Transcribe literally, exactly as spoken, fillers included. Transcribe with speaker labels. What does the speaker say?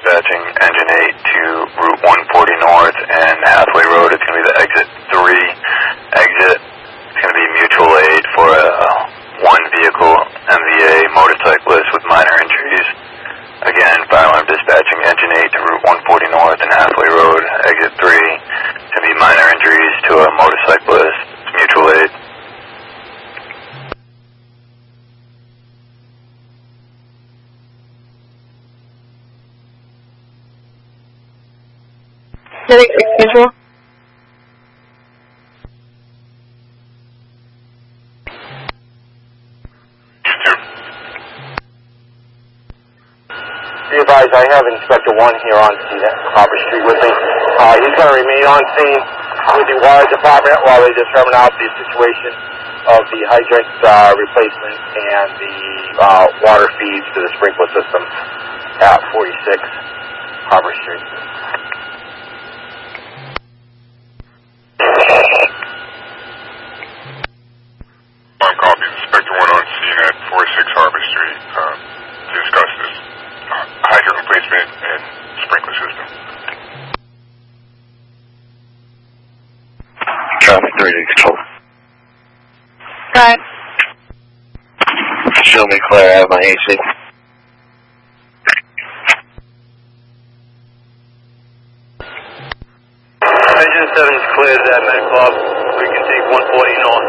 Speaker 1: dispatching engine eight to Route one forty North and Hathaway Road. It's going to be the exit three exit. It's going to be mutual aid for a one vehicle M V A motorcyclist with minor injuries. Again, fire alarm dispatching engine eight to Route one forty North and Hathaway Road, exit three. It's going to be minor injuries to a motorcyclist. It's mutual aid.
Speaker 2: Medic six visual.
Speaker 3: Be advised, I have Inspector one here on scene at Harper Street with me. Uh, he's going to remain on scene with the water department while they determine out the situation of the hydrant uh, replacement and the uh, water feeds to the sprinkler system at forty-six Harper Street.
Speaker 4: On copy, Inspector one on scene at forty-six Harper Street uh, to discuss this uh, hydrant replacement and sprinkler system.
Speaker 5: Traffic three to control.
Speaker 2: Right.
Speaker 5: Show me Claire, I have my A C.
Speaker 3: Engine seven is cleared at Med Club. We can take one forty North.